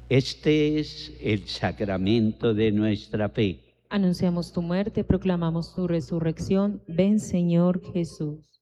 Este es el sacramento de nuestra fe. Anunciamos tu muerte, proclamamos tu resurrección. Ven, Señor Jesús.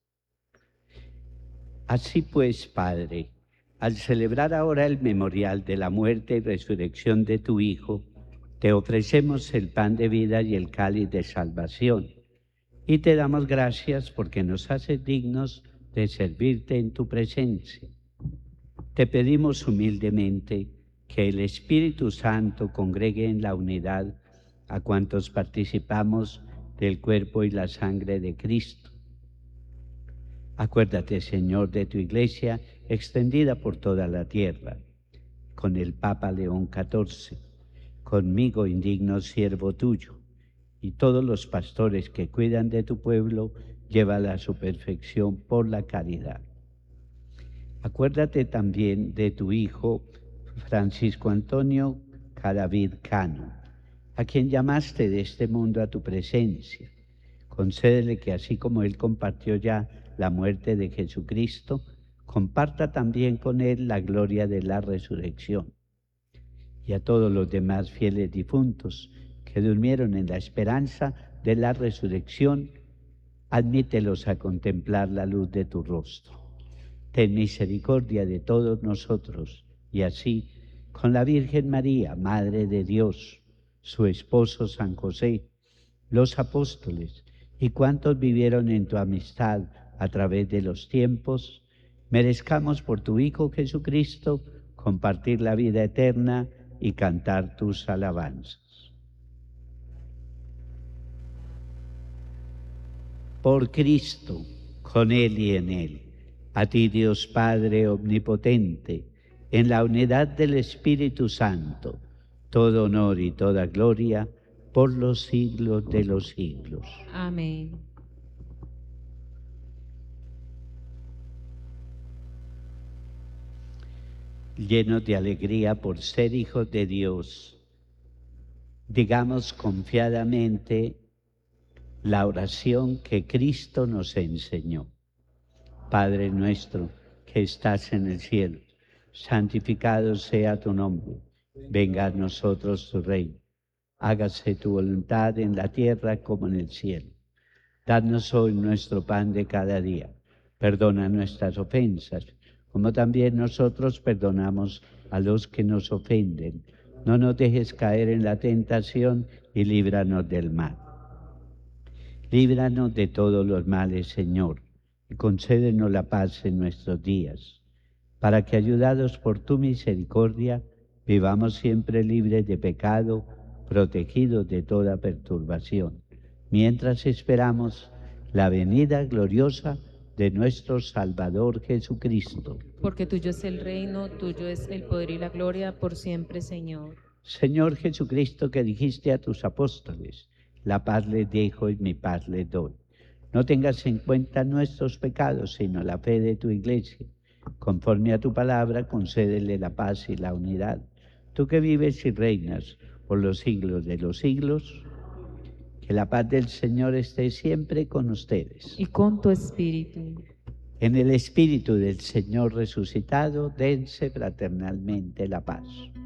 Así pues, Padre, al celebrar ahora el memorial de la muerte y resurrección de tu Hijo, te ofrecemos el pan de vida y el cáliz de salvación. Y te damos gracias porque nos haces dignos de servirte en tu presencia. Te pedimos humildemente que el Espíritu Santo congregue en la unidad a cuantos participamos del cuerpo y la sangre de Cristo. Acuérdate, Señor, de tu Iglesia extendida por toda la tierra, con el Papa León XIV, conmigo, indigno siervo tuyo, y todos los pastores que cuidan de tu pueblo, llévala a su perfección por la caridad. Acuérdate también de tu Hijo Francisco Antonio Cadavid Cano, a quien llamaste de este mundo a tu presencia. Concédele que así como él compartió ya la muerte de Jesucristo, comparta también con él la gloria de la resurrección. Y a todos los demás fieles difuntos que durmieron en la esperanza de la resurrección, admítelos a contemplar la luz de tu rostro. Ten misericordia de todos nosotros, y así, con la Virgen María, Madre de Dios, su esposo San José, los apóstoles y cuantos vivieron en tu amistad a través de los tiempos, merezcamos por tu Hijo Jesucristo compartir la vida eterna y cantar tus alabanzas. Por Cristo, con Él y en Él, a ti Dios Padre Omnipotente, en la unidad del Espíritu Santo, todo honor y toda gloria por los siglos de los siglos. Amén. Llenos de alegría por ser hijos de Dios, digamos confiadamente la oración que Cristo nos enseñó. Padre nuestro que estás en el cielo, santificado sea tu nombre. Venga a nosotros tu reino. Hágase tu voluntad en la tierra como en el cielo. Danos hoy nuestro pan de cada día. Perdona nuestras ofensas, como también nosotros perdonamos a los que nos ofenden. No nos dejes caer en la tentación y líbranos del mal. Líbranos de todos los males, Señor, y concédenos la paz en nuestros días, para que, ayudados por tu misericordia, vivamos siempre libres de pecado, protegidos de toda perturbación, mientras esperamos la venida gloriosa de nuestro Salvador Jesucristo. Porque tuyo es el reino, tuyo es el poder y la gloria por siempre, Señor. Señor Jesucristo, que dijiste a tus apóstoles, la paz les dejo y mi paz les doy. No tengas en cuenta nuestros pecados, sino la fe de tu Iglesia. Conforme a tu palabra, concédele la paz y la unidad. Tú que vives y reinas por los siglos de los siglos, que la paz del Señor esté siempre con ustedes. Y con tu espíritu. En el Espíritu del Señor resucitado, dense fraternalmente la paz.